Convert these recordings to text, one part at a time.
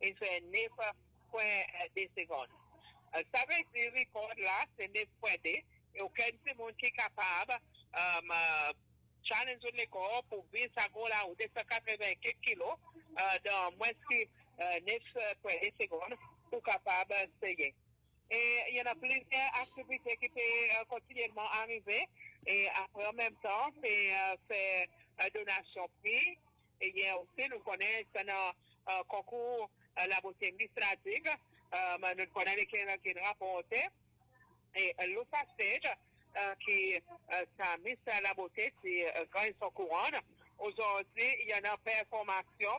il fait 9,2 secondes. Ça veut dire le record là, c'est 9,2. Et aucun monde qui est capable challenge le record pour 20 secondes là, ou 280 kilos dans moins que 9,2 secondes pour capable d'essayer. Et il y en a plusieurs activités qui peuvent continuellement arriver. Et après, en même temps, c'est donation prix. Et il y a aussi, nous connaissons un concours la beauté administrative. Nous connaissons qui est rapporté. Et l'autre stage qui ça mise à la beauté, c'est quand ils sont couronnes. Aujourd'hui, il y en a performance,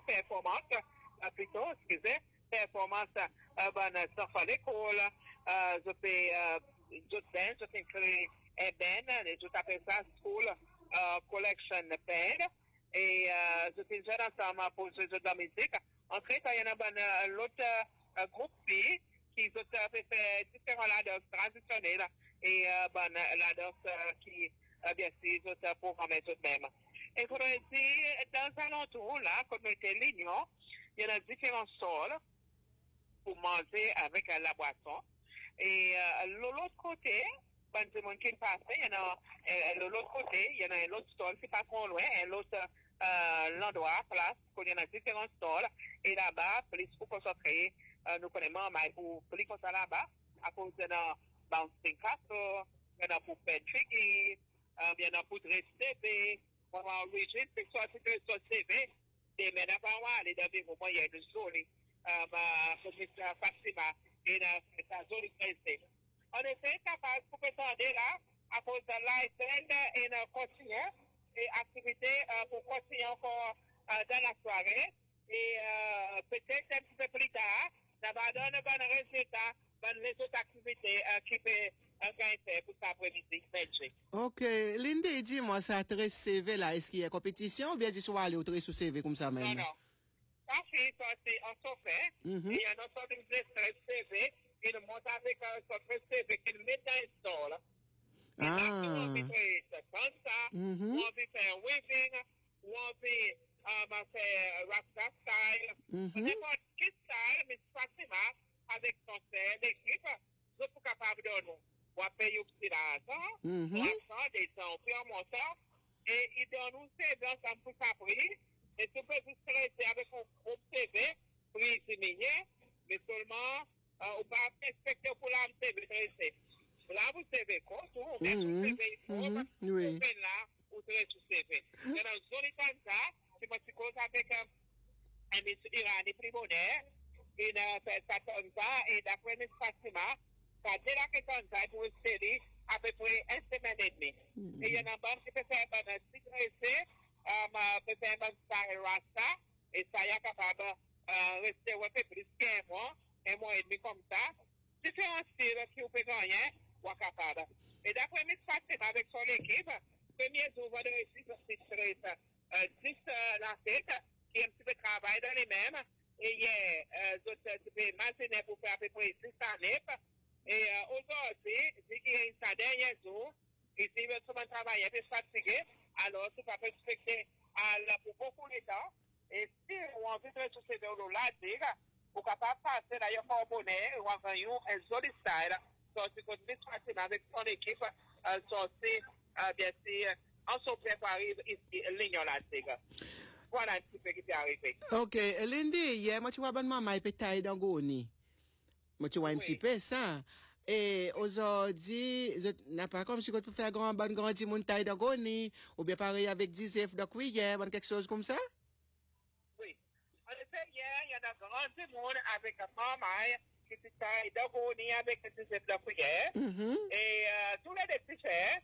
dans l'école. Je fais créer je t'appelle ça School Collection Band. Et je fais jeune ensemble pour jouer de la musique. Ensuite, il y en a l'autre groupe filles qui fait différents lados traditionnels et la danse qui, bien sûr, je programme tout de même. Et pour dire, dans l'alentour, là, comme était l'union, il y en a différents sols pour manger avec la boisson. Et l'autre côté, quand le monde qui passe, il y en a l'autre côté, il y en a un autre stall qui passe pas loin, un autre l'endroit, place, qu'il y en a différents stalls. Et là-bas, plus pour concentrer, nous connaissons, mais pour plus comme ça là-bas, à cause de notre bouncing castle, il y en a pour faire tricky, il y en a pour rester, pour enregistrer, c'est soit CV, et maintenant, aller dans des moments, il y a une zone, pour facilement, et dans cette zone pressée. En effet, capable pour prétendre là, à cause de l'iPhone et de continuer, et activité pour continuer encore dans la soirée, et peut-être un petit peu plus tard, ça va donner un bon résultat dans les autres activités qui peuvent gagner pour cet après-midi. Ok, Lindy, dis-moi, ça 13 CV là, est-ce qu'il y a compétition ou bien tu sois aller au 13 sous CV comme ça même? Non. Ça, c'est en software. Et il y a un sorte de 13 CV, et le monte avec un sorte de CV qui le met dans le store. On veut faire comme ça, on veut faire weaving, on veut faire rasta style, n'importe quel style, mais facilement, avec son l'équipe, je suis capable de nous. On va payer aussi l'argent, l'argent des temps, puis en montant, et ils donnent nous CV ensemble pour ça prix, et tu peux juste rester avec un groupe CV, prix diminué, mais seulement, on va respecter pour la CV rester. Là, vous savez quoi, on met sur CV, on fait là, ou sur CV. Il y a un joli candidat, qui m'a cause avec un monsieur iranien primonaire, et fait ça comme ça, et d'après mes bâtiments, ça a déjà que candidat pour une série, à peu près 1 semaine et demie. Et il y en a un qui peut faire un petit essai, peut faire un style rasta, et ça y est capable de rester un peu plus qu'un mois et demi comme ça. Différents styles qui vous peut gagner, ou capable. Et d'après mes bâtiments avec son équipe, premier jour, va de réussir, c'est 10 la tête, qui un petit peu travail dans les mêmes, et il y a d'autres types machines pour faire à peu près 6 années. Et aujourd'hui, vu qu'il y a un dernier jour, et si vous travaillez un peu fatigué, alors tu peux respecter pour beaucoup de temps. Et si on a envie de ressourcer de l'eau là, vous êtes capable de passer d'ailleurs pour bonnet, ou avoir un joli style, sortir facilement avec son équipe, sortir, bien sûr, en se préparer ici, l'union là, voilà un petit peu qui est arrivé. Ok, Lindy, hier, moi tu vois bonne maman, elle peut tailler dans Goni. Moi tu vois un petit peu ça. Et aujourd'hui, je n'ai pas comme si tu peux faire grand monde taille dans Goni, ou bien pareil avec 10 de cuillère, quelque chose comme ça? Oui. En effet, hier, il y a un grand monde avec un maman qui se taille dans Goni avec 10 de cuillère. Et tous les petits frères,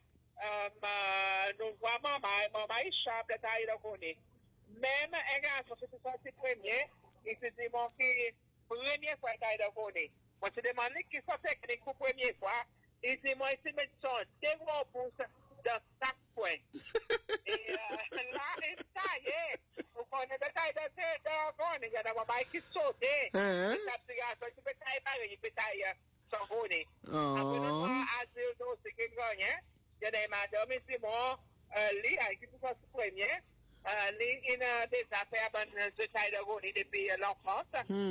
nous voyons maman échappe de taille dans Goni. Même un garçon qui se sentit premier, il se dit, mon fils, première fois taille dans Goni. Moi, je demande qui sont techniques pour la première fois. Et c'est moi, ici, mais son deux gros pouces dans chaque point. Et là, il taille. Vous connaissez le taille de Goni. Il y a des mamans qui sautent. Et ça, c'est garçon qui peut tailler pareil, il peut tailler son Goni. Après, nous avons asile aussi qui gagne. Il y a des madames ici, moi, lui, qui sont premier. Il a déjà fait de taille de Goni depuis l'enfance.